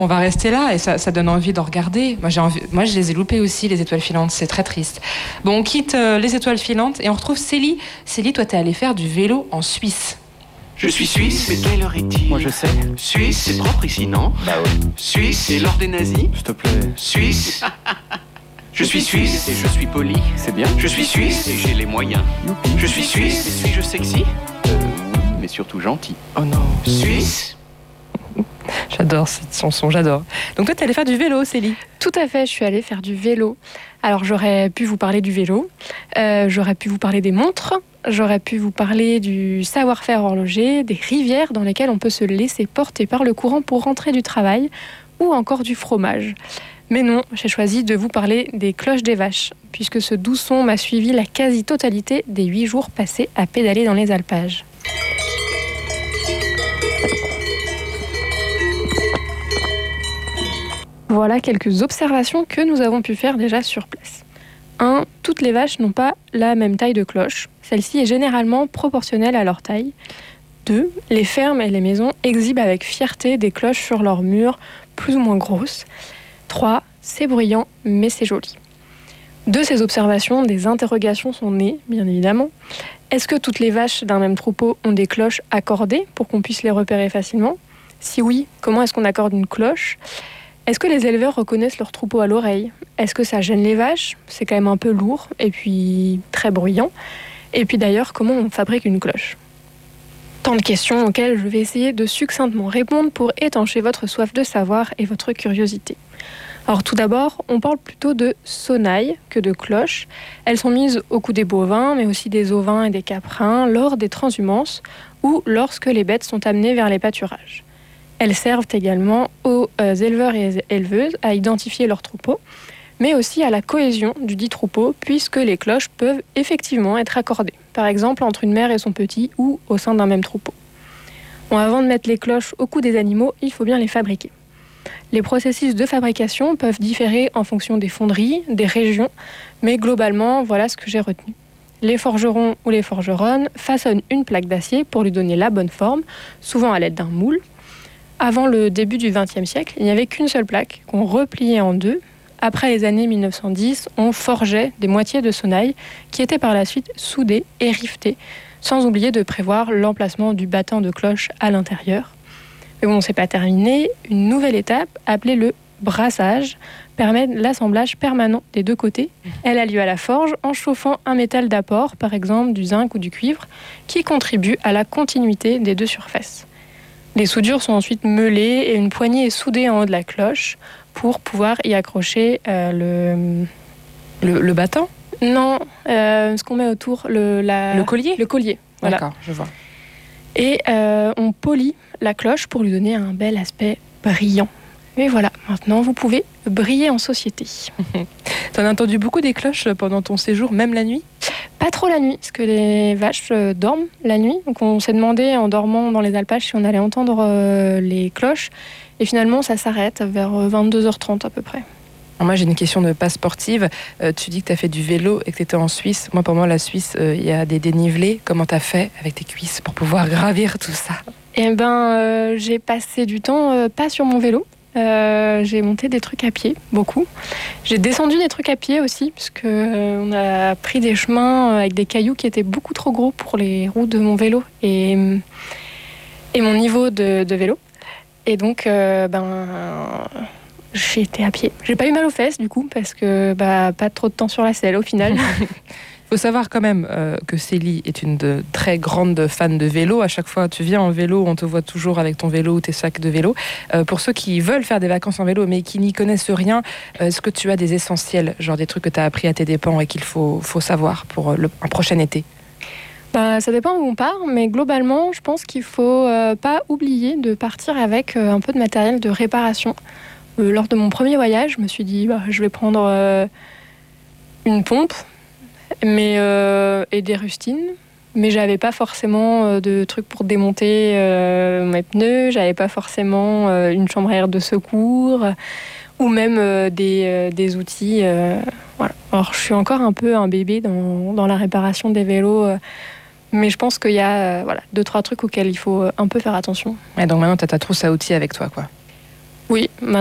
On va rester là et ça donne envie de regarder. Moi, je les ai loupées aussi, les étoiles filantes. C'est très triste. Bon, on quitte les étoiles filantes et on retrouve Célie. Célie, toi, t'es allée faire du vélo en Suisse. Je suis suisse, mais quelle heure est-il? Moi je sais. Suisse, c'est propre ici, non? Bah oui. Suisse, c'est l'or des nazis? S'il te plaît. Suisse. Je suis suisse et je suis poli. C'est bien. Je suis suisse et j'ai les moyens. Youpi. Je suis suisse et suis-je sexy? Oui, mais surtout gentil. Oh non. Suisse. J'adore cette chanson, j'adore. Donc toi, t'es allée faire du vélo, Célie. Tout à fait, je suis allée faire du vélo. Alors j'aurais pu vous parler du vélo, j'aurais pu vous parler des montres, j'aurais pu vous parler du savoir-faire horloger, des rivières dans lesquelles on peut se laisser porter par le courant pour rentrer du travail, ou encore du fromage. Mais non, j'ai choisi de vous parler des cloches des vaches, puisque ce doux son m'a suivi la quasi-totalité des 8 jours passés à pédaler dans les alpages. Voilà quelques observations que nous avons pu faire déjà sur place. 1. Toutes les vaches n'ont pas la même taille de cloche. Celle-ci est généralement proportionnelle à leur taille. 2. Les fermes et les maisons exhibent avec fierté des cloches sur leurs murs, plus ou moins grosses. 3. C'est bruyant, mais c'est joli. De ces observations, des interrogations sont nées, bien évidemment. Est-ce que toutes les vaches d'un même troupeau ont des cloches accordées pour qu'on puisse les repérer facilement? Si oui, comment est-ce qu'on accorde une cloche? Est-ce que les éleveurs reconnaissent leur troupeau à l'oreille? Est-ce que ça gêne les vaches? C'est quand même un peu lourd et puis très bruyant. Et puis d'ailleurs, comment on fabrique une cloche? Tant de questions auxquelles je vais essayer de succinctement répondre pour étancher votre soif de savoir et votre curiosité. Alors tout d'abord, on parle plutôt de sonnailles que de cloches. Elles sont mises au cou des bovins, mais aussi des ovins et des caprins lors des transhumances ou lorsque les bêtes sont amenées vers les pâturages. Elles servent également aux éleveurs et éleveuses à identifier leurs troupeaux, mais aussi à la cohésion du dit troupeau, puisque les cloches peuvent effectivement être accordées, par exemple entre une mère et son petit ou au sein d'un même troupeau. Bon, avant de mettre les cloches au cou des animaux, il faut bien les fabriquer. Les processus de fabrication peuvent différer en fonction des fonderies, des régions, mais globalement, voilà ce que j'ai retenu. Les forgerons ou les forgeronnes façonnent une plaque d'acier pour lui donner la bonne forme, souvent à l'aide d'un moule. Avant le début du XXe siècle, il n'y avait qu'une seule plaque qu'on repliait en deux. Après les années 1910, on forgeait des moitiés de sonnailles qui étaient par la suite soudées et rivetées, sans oublier de prévoir l'emplacement du battant de cloche à l'intérieur. Mais bon, c'est pas terminé. Une nouvelle étape, appelée le brassage, permet l'assemblage permanent des deux côtés. Elle a lieu à la forge en chauffant un métal d'apport, par exemple du zinc ou du cuivre, qui contribue à la continuité des deux surfaces. Les soudures sont ensuite meulées et une poignée est soudée en haut de la cloche pour pouvoir y accrocher le battant? Non, ce qu'on met autour, le collier? Le collier, voilà. D'accord, je vois. Et on polit la cloche pour lui donner un bel aspect brillant. Et voilà, maintenant vous pouvez briller en société. T'en as entendu beaucoup des cloches pendant ton séjour, même la nuit? Pas trop la nuit, parce que les vaches dorment la nuit. Donc on s'est demandé en dormant dans les alpages si on allait entendre les cloches. Et finalement, ça s'arrête vers 22h30 à peu près. Alors moi, j'ai une question de pas sportive. Tu dis que tu as fait du vélo et que tu étais en Suisse. Moi, pour moi, la Suisse, il y a des dénivelés. Comment tu as fait avec tes cuisses pour pouvoir gravir tout ça? Eh ben, j'ai passé du temps pas sur mon vélo. J'ai monté des trucs à pied, beaucoup. J'ai descendu des trucs à pied aussi, puisque on a pris des chemins avec des cailloux qui étaient beaucoup trop gros pour les roues de mon vélo et mon niveau de vélo. Et donc, j'ai été à pied. J'ai pas eu mal aux fesses du coup, parce que pas trop de temps sur la selle au final. Il faut savoir quand même que Célie est une très grande fan de vélo. À chaque fois que tu viens en vélo, on te voit toujours avec ton vélo ou tes sacs de vélo. Pour ceux qui veulent faire des vacances en vélo mais qui n'y connaissent rien, est-ce que tu as des essentiels, genre des trucs que tu as appris à tes dépens et qu'il faut savoir pour un prochain été? Ça dépend où on part, mais globalement, je pense qu'il faut pas oublier de partir avec un peu de matériel de réparation. Lors de mon premier voyage, je me suis dit, je vais prendre une pompe, et des rustines, mais j'avais pas forcément de trucs pour démonter mes pneus, j'avais pas forcément une chambre à air de secours ou même des outils. Voilà. Alors je suis encore un peu un bébé dans la réparation des vélos, mais je pense qu'il y a 2-3 trucs auxquels il faut un peu faire attention. Et donc maintenant tu as ta trousse à outils avec toi, quoi. Oui,